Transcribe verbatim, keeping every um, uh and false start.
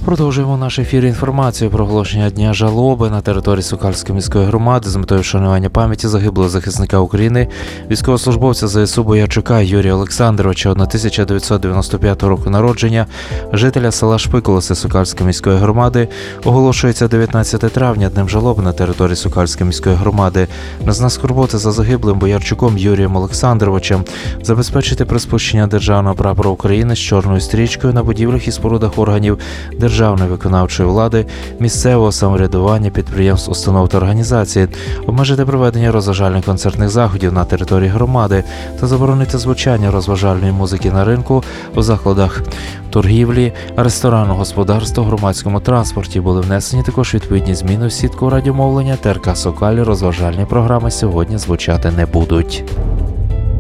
Продовжуємо наш ефір інформацію про оголошення Дня жалоби на території Сокальської міської громади з метою вшанування пам'яті загиблого захисника України, військовослужбовця ЗСУ Боярчука Юрія Олександровича, тисяча дев'ятсот дев'яносто п'ятого року народження, жителя села Шпиколоси Сокальської міської громади. Оголошується дев'ятнадцяте травня Днем жалоби на території Сокальської міської громади. На знак скорботи за загиблим Боярчуком Юрієм Олександровичем забезпечити приспущення державного прапора України з чорною стрічкою на будівлях і спорудах органів державної виконавчої влади, місцевого самоврядування, підприємств, установ та організацій, обмежити проведення розважальних концертних заходів на території громади та заборонити звучання розважальної музики на ринку, у закладах торгівлі, ресторанного господарства, громадському транспорті. Були внесені також відповідні зміни в сітку радіомовлення. ТРК Сокаль розважальні програми сьогодні звучати не будуть.